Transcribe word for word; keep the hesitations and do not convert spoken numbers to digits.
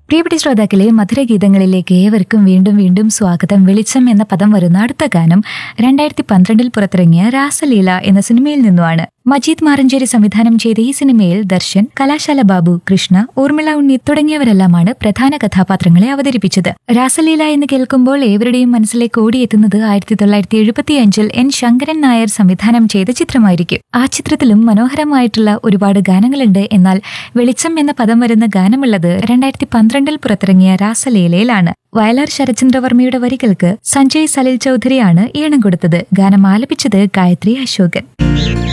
പ്രിയപ്പെട്ട ശ്രോതാക്കളെ, മധുരഗീതങ്ങളിലേക്ക് ഏവർക്കും വീണ്ടും വീണ്ടും സ്വാഗതം. വെളിച്ചം എന്ന പദം വരുന്ന അടുത്ത ഗാനം രണ്ടായിരത്തി പന്ത്രണ്ടിൽ പുറത്തിറങ്ങിയ രാസലീല എന്ന സിനിമയിൽ നിന്നുമാണ്. മജീദ് മാറഞ്ചേരി സംവിധാനം ചെയ്ത ഈ സിനിമയിൽ ദർശൻ, കലാശാല ബാബു, കൃഷ്ണ, ഊർമിള ഉണ്ണി തുടങ്ങിയവരെല്ലാമാണ് പ്രധാന കഥാപാത്രങ്ങളെ അവതരിപ്പിച്ചത്. രാസലീല എന്ന് കേൾക്കുമ്പോൾ ഏവരുടെയും മനസ്സിലേക്ക് ഓടിയെത്തുന്നത് ആയിരത്തി തൊള്ളായിരത്തി എഴുപത്തി അഞ്ചിൽ എൻ ശങ്കരൻ നായർ സംവിധാനം ചെയ്ത ചിത്രമായിരിക്കും. ആ ചിത്രത്തിലും മനോഹരമായിട്ടുള്ള ഒരുപാട് ഗാനങ്ങളുണ്ട്. എന്നാൽ വെളിച്ചം എന്ന പദം വരുന്ന ഗാനമുള്ളത് രണ്ടായിരത്തി പന്ത്രണ്ടിൽ പുറത്തിറങ്ങിയ രാസലീലയിലാണ്. വയലാർ ശരചന്ദ്രവർമ്മയുടെ വരികൾക്ക് സഞ്ജയ് സലിൽ ചൗധരിയാണ് ഈണം കൊടുത്തത്. ഗാനം ആലപിച്ചത് ഗായത്രി അശോകൻ.